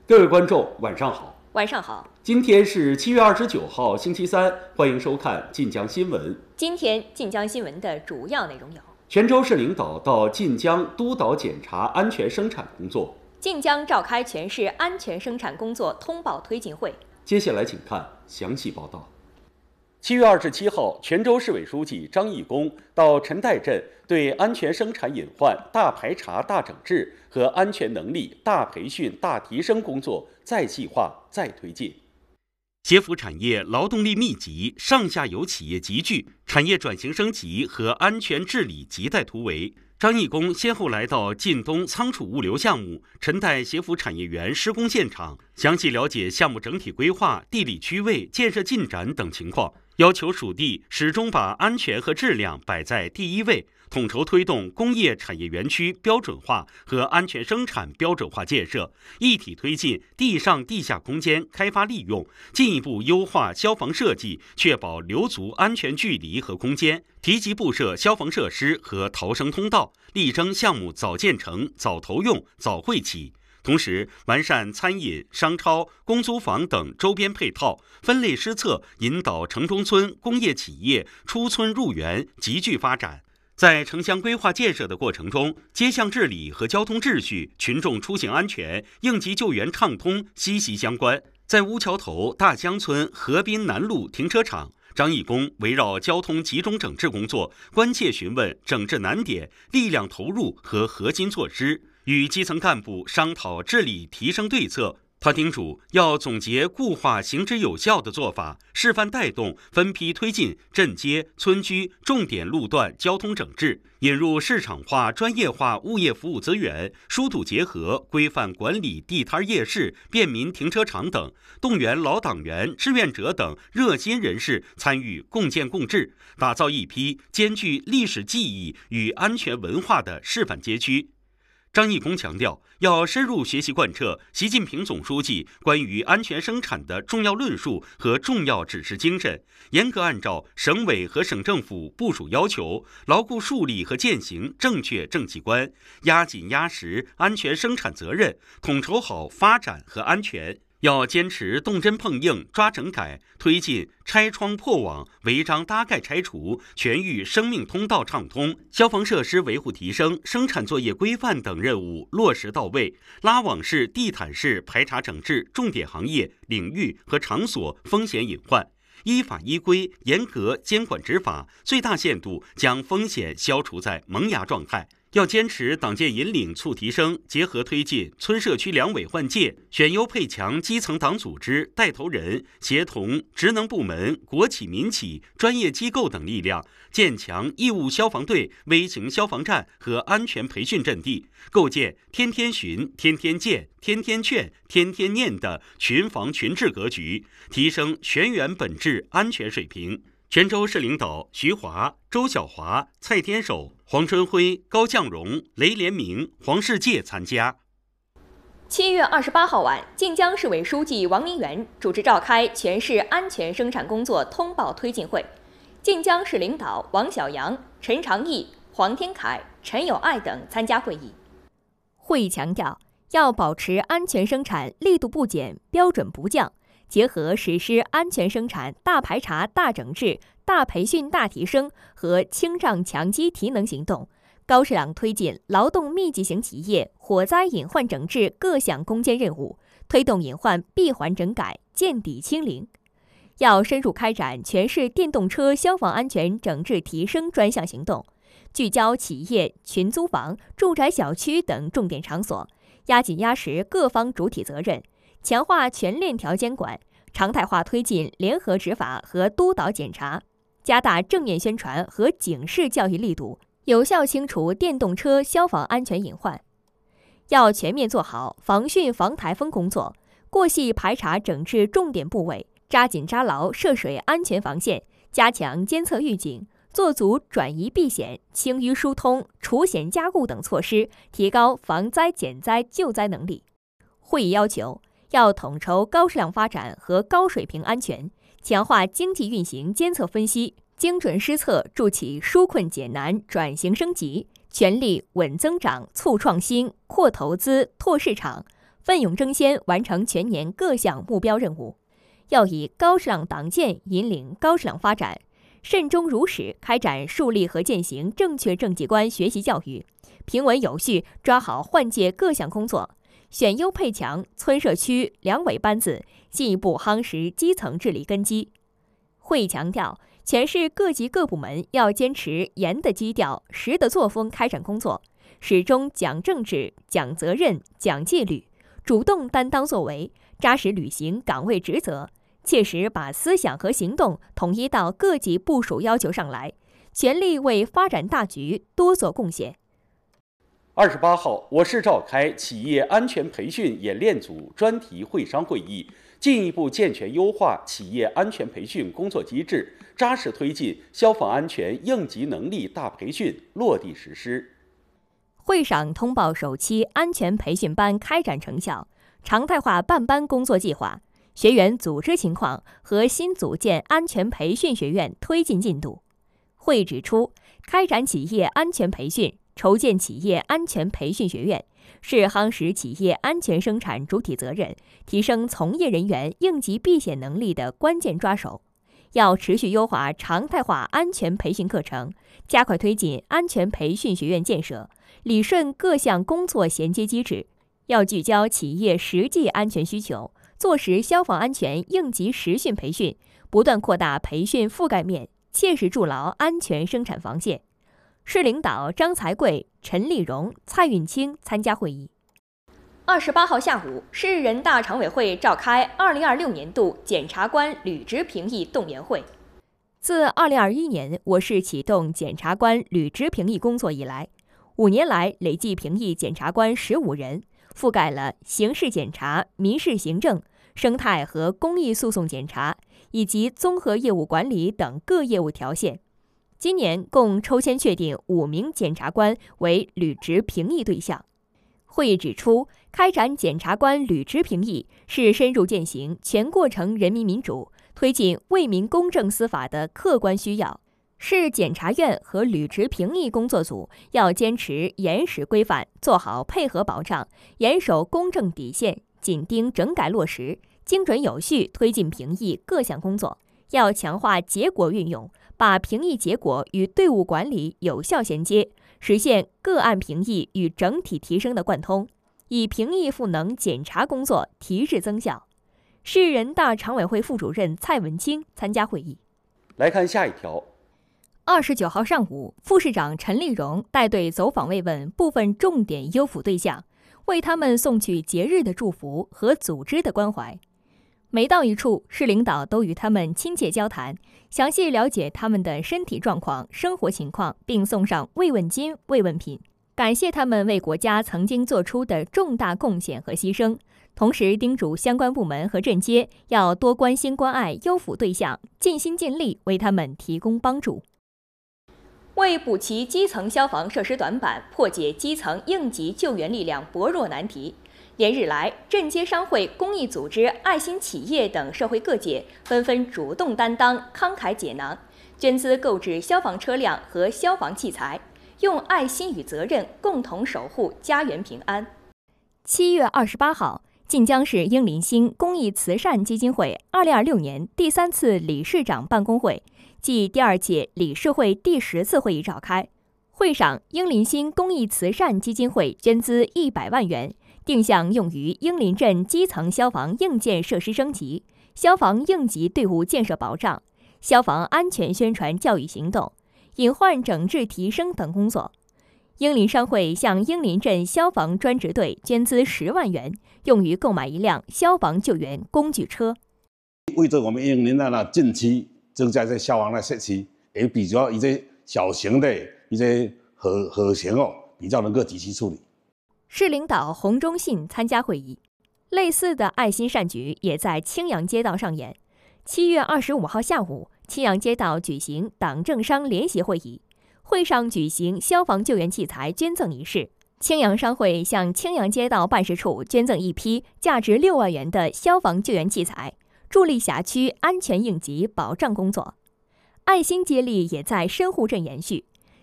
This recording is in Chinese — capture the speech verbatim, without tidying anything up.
各位观众，晚上好。 晚上好。 今天是七月二十九号，星期三，欢迎收看晋江新闻。 今天晋江新闻的主要内容有： 泉州市领导到晋江督导检查安全生产工作； 晋江召开全市安全生产工作通报推进会。 接下来请看详细报道。七月二十七号，泉州市委书记张义工到陈岱镇对安全生产隐患大排查大整治和安全能力大培训大提升工作再细化再推进。 协辅产业劳动力密集，上下游企业集聚，产业转型升级和安全治理亟待突围。张义工先后来到晋东仓储物流项目、陈岱协辅产业园施工现场，详细了解项目整体规划、地理区位、建设进展等情况，要求属地始终把安全和质量摆在第一位，统筹推动工业产业园区标准化和安全生产标准化建设，一体推进地上地下空间开发利用，进一步优化消防设计，确保留足安全距离和空间，提及布设消防设施和逃生通道，力争项目早建成、早投用、早惠企。同时，完善餐饮、商超、公租房等周边配套，分类施策，引导城中村工业企业出村入园，集聚发展。在城乡规划建设的过程中，街巷治理和交通秩序、群众出行安全、应急救援畅通息息相关。在乌桥头大江村河滨南路停车场，张义工围绕交通集中整治工作，关切询问整治难点、力量投入和核心措施，与基层干部商讨治理提升对策。他叮嘱要总结固化行之有效的做法，示范带动分批推进镇街、村居重点路段交通整治，引入市场化、专业化物业服务资源，疏堵结合，规范管理地摊夜市、便民停车场等，动员老党员、志愿者等热心人士参与共建共治，打造一批兼具历史记忆与安全文化的示范街区。张义工强调，要深入学习贯彻习近平总书记关于安全生产的重要论述和重要指示精神，严格按照省委和省政府部署要求，牢固树立和践行正确政绩观，压紧压实安全生产责任，统筹好发展和安全。要坚持动真碰硬、抓整改，推进拆窗破网、违章搭盖拆除、全域生命通道畅通、消防设施维护提升、生产作业规范等任务落实到位，拉网式、地毯式排查整治重点行业、领域和场所风险隐患，依法依规严格监管执法，最大限度将风险消除在萌芽状态。要坚持党建引领促提升，结合推进村社区两委换届，选优配强基层党组织带头人，协同职能部门、国企民企、专业机构等力量，建强义务消防队、微型消防站和安全培训阵地，构建天天巡、天天见、天天劝、天天念的群防群治格局，提升全员本质安全水平。泉州市领导徐华、周小华、蔡天守、黄春辉、高向荣、雷连明、黄世界参加。 七月二十八号晚，晋江市委书记王明元主持召开全市安全生产工作通报推进会，晋江市领导王小阳、陈长义、黄天凯、陈友爱等参加会议。会议强调，要保持安全生产力度不减、标准不降，结合实施安全生产大排查大整治、大培训大提升和清障强基提能行动，高质量推进劳动密集型企业火灾隐患整治各项攻坚任务，推动隐患闭环整改、见底清零。要深入开展全市电动车消防安全整治提升专项行动，聚焦企业、群租房、住宅小区等重点场所，压紧压实各方主体责任，强化全链条监管，常态化推进联合执法和督导检查，加大正面宣传和警示教育力度，有效清除电动车消防安全隐患。要全面做好防汛防台风工作，过细排查整治重点部位，扎紧扎牢涉水安全防线，加强监测预警，做足转移避险、清淤疏通、除险加固等措施，提高防灾减灾救灾能力。会议要求，要统筹高质量发展和高水平安全，强化经济运行监测分析，精准施策，助企纾困解难、转型升级，全力稳增长、促创新、扩投资、拓市场， 奋勇争先，完成全年各项目标任务。要以高质量党建引领高质量发展，慎终如始开展树立和践行正确政绩观学习教育，平稳有序抓好换届各项工作，选优配强，村社区两委班子，进一步夯实基层治理根基。会议强调，全市各级各部门要坚持严的基调、实的作风开展工作，始终讲政治、讲责任、讲纪律，主动担当作为，扎实履行岗位职责，切实把思想和行动统一到各级部署要求上来，全力为发展大局多做贡献。 二十八号，我市召开企业安全培训演练组专题会商会议，进一步健全优化企业安全培训工作机制，扎实推进消防安全应急能力大培训落地实施。 会上通报首期安全培训班开展成效、常态化办班工作计划、学员组织情况和新组建安全培训学院推进进度。会议指出，开展企业安全培训、筹建企业安全培训学院，是夯实企业安全生产主体责任、提升从业人员应急避险能力的关键抓手。要持续优化常态化安全培训课程，加快推进安全培训学院建设，理顺各项工作衔接机制。要聚焦企业实际安全需求，做实消防安全应急实训培训，不断扩大培训覆盖面，切实筑牢安全生产防线。市领导张才贵、陈立荣、蔡运清参加会议。二十八号下午，市人大常委会召开二零二六年度检察官履职评议动员会。自二零二一年我市启动检察官履职评议工作以来，五年来累计评议检察官十五人，覆盖了刑事检察、民事行政、生态和公益诉讼检察以及综合业务管理等各业务条线。今年共抽签确定五名检察官为履职评议对象。会议指出，开展检察官履职评议是深入践行全过程人民民主、推进为民公正司法的客观需要。市检察院和履职评议工作组要坚持严实规范，做好配合保障，严守公正底线，紧盯整改落实，精准有序推进评议各项工作。要强化结果运用，把评议结果与队伍管理有效衔接，实现个案评议与整体提升的贯通，以评议赋能检察工作提质增效。市人大常委会副主任蔡文清参加会议。 来看下一条。 二十九号上午，副市长陈立荣带队走访慰问部分重点优抚对象，为他们送去节日的祝福和组织的关怀。每到一处，市领导都与他们亲切交谈，详细了解他们的身体状况、生活情况，并送上慰问金、慰问品，感谢他们为国家曾经做出的重大贡献和牺牲。同时叮嘱相关部门和镇街要多关心关爱优抚对象，尽心尽力为他们提供帮助。为补齐基层消防设施短板，破解基层应急救援力量薄弱难题，连日来，镇街商会、公益组织、爱心企业等社会各界纷纷主动担当、慷慨解囊，捐资购置消防车辆和消防器材，用爱心与责任共同守护家园平安。七月二十八号，晋江市英林星公益慈善基金会二零二六年第三次理事长办公会暨第二届理事会第十次会议召开。会上，英林星公益慈善基金会捐资一百万元，定向用于英林镇基层消防硬件设施升级、消防应急队伍建设保障、消防安全宣传教育行动、隐患整治提升等工作。英林商会向英林镇消防专职队捐资十万元，用于购买一辆消防救援工具车。 为着我们英林的近期增加这消防的设施，也比较一些小型的一些核核型哦，比较能够及时处理。 市领导洪忠信参加会议。类似的爱心善举也在青阳街道上演。七月二十五号下午，青阳街道举行党政商联席会议，会上举行消防救援器材捐赠仪式。青阳商会向青阳街道办事处捐赠一批价值六万元的消防救援器材，助力辖区安全应急保障工作。爱心接力也在深沪镇延续。